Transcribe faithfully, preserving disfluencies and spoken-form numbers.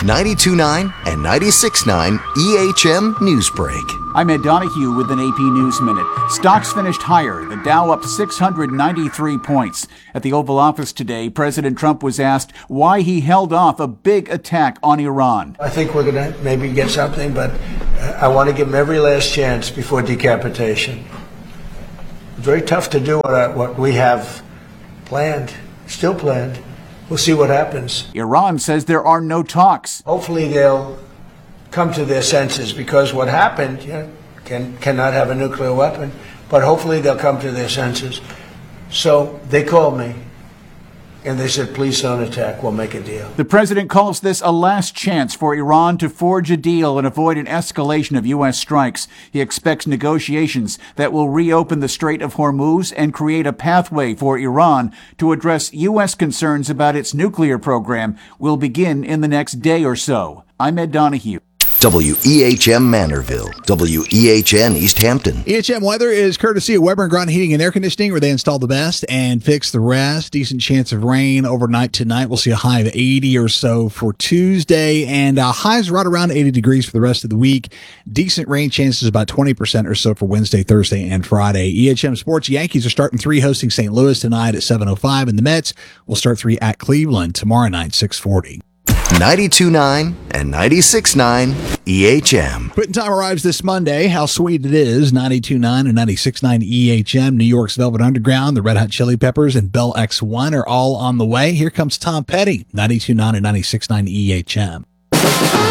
ninety-two point nine and ninety-six point nine E H M Newsbreak. I'm Ed Donahue with an A P News Minute. Stocks finished higher, the Dow up six hundred ninety-three points. At the Oval Office today, President Trump was asked why he held off a big attack on Iran. I think we're going to maybe get something, but I want to give him every last chance before decapitation. It's very tough to do what, I, what we have planned, still planned. We'll see what happens. Iran says there are no talks. Hopefully they'll come to their senses, because what happened, you know, can cannot have a nuclear weapon, but hopefully they'll come to their senses. So they called me and they said, please don't attack, we'll make a deal. The president calls this a last chance for Iran to forge a deal and avoid an escalation of U S strikes. He expects negotiations that will reopen the Strait of Hormuz and create a pathway for Iran to address U S concerns about its nuclear program will begin in the next day or so. I'm Ed Donahue. W E H M Manorville, W E H N East Hampton. E H M weather is courtesy of Weber and Grunt Heating and Air Conditioning, where they install the best and fix the rest. Decent chance of rain overnight tonight. We'll see a high of eighty or so for Tuesday, and uh, highs right around eighty degrees for the rest of the week. Decent rain chances about twenty percent or so for Wednesday, Thursday, and Friday. E H M Sports, Yankees are starting three hosting Saint Louis tonight at seven oh five, and the Mets will start three at Cleveland tomorrow night, six forty. ninety-two point nine and ninety-six point nine E H M. Quitting time arrives this Monday. How sweet it is. ninety-two point nine and ninety-six point nine E H M. New York's Velvet Underground, the Red Hot Chili Peppers, and Bell X one are all on the way. Here comes Tom Petty. ninety-two point nine and ninety-six point nine E H M.